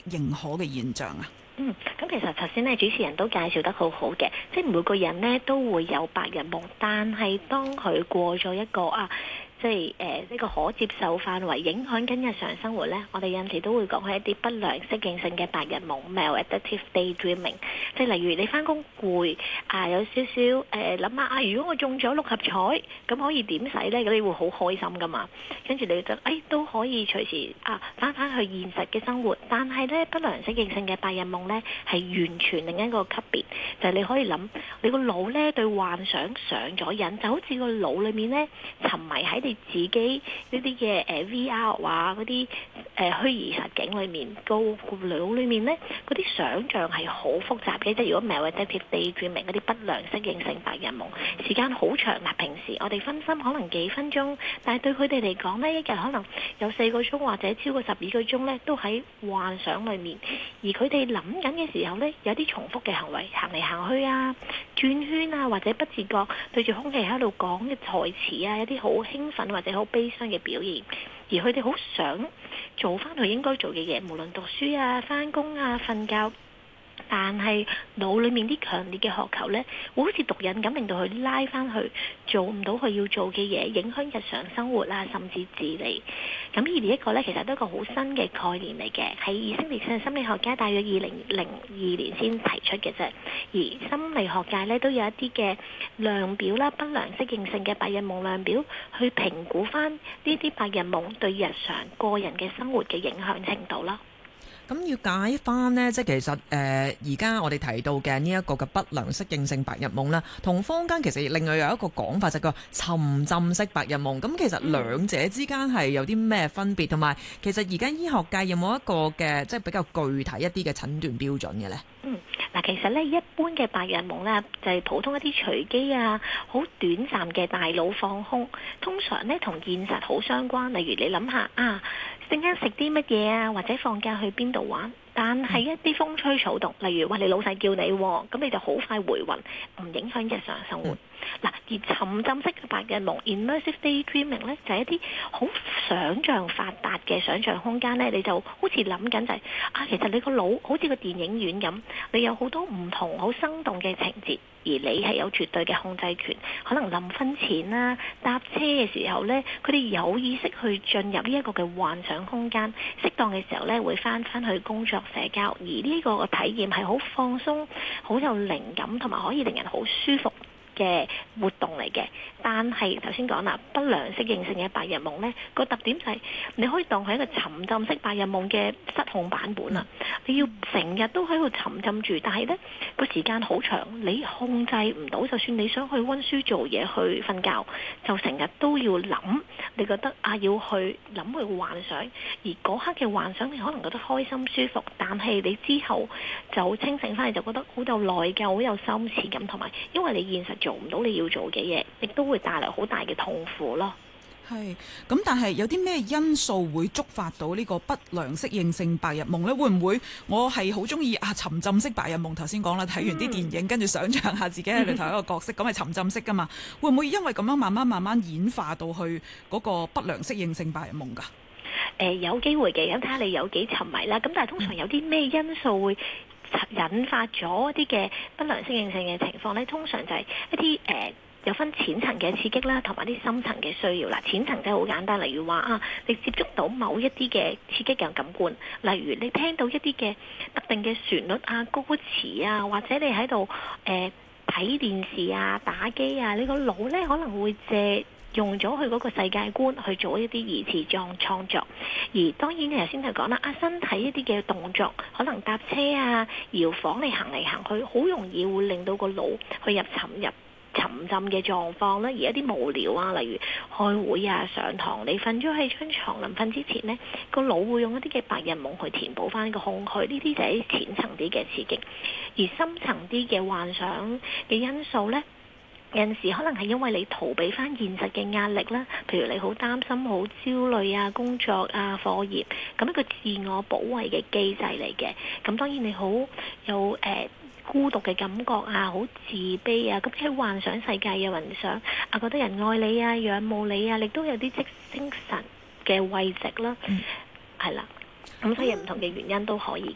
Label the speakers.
Speaker 1: 認可嘅現象啊？
Speaker 2: 咁其實頭先咧主持人都介紹得好好嘅，即係每個人咧都會有白日夢，但係當佢過咗一個即係呢個可接受範圍，影響緊日常生活呢，我哋有陣時都會講係一啲不良適應性嘅白日夢 （maladaptive daydreaming）。即係例如你翻工攰有少少諗下如果我中咗六合彩，咁可以點使呢？咁你會好開心噶嘛？跟住你就都可以隨時翻返去現實嘅生活。但係呢，不良適應性嘅白日夢呢，係完全另一個級別，就係你可以諗你個腦呢對幻想上咗癮，就好似個腦裡面呢沉迷喺你自己呢啲嘅VR 嗰啲虛擬實境裏面，個腦裏面呢嗰啲想像係好複雜嘅。即係如果 maladaptive daydreaming 嗰啲不良適應性白日夢，時間好長啦。平時我哋分心可能幾分鐘，但係對佢哋嚟講呢，一日可能有4個鐘或者超過12個鐘呢，都喺幻想裏面。而佢哋諗緊嘅時候呢，有啲重複嘅行為，行嚟行去轉圈或者不自覺對住空氣喺度講嘅台詞一啲好興奮或者好悲傷嘅表現，而佢哋好想做翻佢應該做嘅嘢，無論讀書返工瞓覺。但係腦裏面啲強烈嘅渴求呢，會好似毒癮咁，令到佢拉翻去做唔到佢要做嘅嘢，影響日常生活甚至自理。咁而呢一個呢，其實都係一個好新嘅概念嚟嘅，喺以色列嘅心理學家大約2002年先提出嘅啫。而心理學界呢，都有一啲嘅量表不良適應性嘅白日夢量表，去評估翻呢啲白日夢對日常個人嘅生活嘅影響程度啦。
Speaker 3: 咁要解翻呢，即係其實而家我哋提到嘅呢一個嘅不良適應性白日夢啦，同坊間其實另外有一個講法就叫沉浸式白日夢。咁其實兩者之間係有啲咩分別？同埋其實而家醫學界有冇一個嘅即係比較具體一啲嘅診斷標準嘅呢？
Speaker 2: 其實呢，一般嘅白日夢呢，就係普通一啲隨機好短暫嘅大腦放空，通常呢，同現實好相關。例如你諗下陣間食啲乜嘢或者放假去邊度玩，但係一啲風吹草動，例如你老細叫你，咁你就好快回魂，唔影響日常生活。而沉浸式嘅白日夢 （immersive daydreaming） 呢，就係一啲好想像發達嘅想像空間呢，你就好似諗緊就係其實你個腦好似個電影院咁，你有好多唔同好生動嘅情節，而你係有絕對嘅控制權。可能臨瞓前搭車嘅時候呢，佢哋有意識去進入呢一個嘅幻想空間，適當嘅時候呢，會翻去工作社交，而呢個體驗係好放鬆、好有靈感同埋可以令人好舒服嘅活動嚟嘅。但係頭先講啦，不良適應性嘅白日夢呢個特點就係你可以當係一個沉浸式白日夢嘅失控版本啊！你要成日都喺度沉浸住，但係呢個時間好長，你控制唔到。就算你想去温書做嘢、去瞓覺，就成日都要諗。你覺得要去諗去幻想，而嗰刻嘅幻想你可能覺得開心舒服，但係你之後就清醒翻嚟就覺得好有內疚、好有羞恥感，同埋因為你現實做唔到你要做嘅嘢，亦都會帶來好大嘅痛苦咯。
Speaker 1: 係咁，但係有啲咩因素會觸發到呢個不良適應性白日夢呢？會唔會我係好中意沉浸式白日夢？頭先講啦，睇完啲電影跟住想像下自己喺裏頭一個角色，咁係沉浸式噶嘛？會唔會因為咁樣慢慢演化到去嗰個不良適應性白日夢㗎？
Speaker 2: 有機會嘅，咁睇下你有幾沉迷啦。咁但係通常有啲咩因素會引發咗一啲嘅不良適應性嘅情況呢？通常就係一啲有分淺層嘅刺激啦，同埋啲深層嘅需要啦。淺層真係好簡單，例如話你接觸到某一啲嘅刺激嘅感官，例如你聽到一啲嘅特定嘅旋律歌詞或者你喺度睇電視打機你個腦呢可能會借用咗佢嗰個世界觀去做一啲二次創作。而當然你頭先就講啦，身體一啲嘅動作，可能搭車搖晃你行嚟行去，好容易會令到個腦去沉浸嘅狀況啦。而一啲無聊例如開會上堂，你瞓咗喺張床臨瞓之前呢，個腦會用一啲嘅白日夢去填補翻個空虛。呢啲就係淺層啲嘅刺激。而深層啲嘅幻想嘅因素呢，有陣時可能係因為你逃避翻現實嘅壓力啦，譬如你好擔心、好焦慮工作課業，咁一個自我保衛嘅機制嚟嘅。咁當然你好有孤獨嘅感覺好自卑咁喺幻想世界有人想覺得人愛你仰慕你亦都有啲精神嘅慰藉啦，係啦。咁所以唔同嘅原因都可以嘅。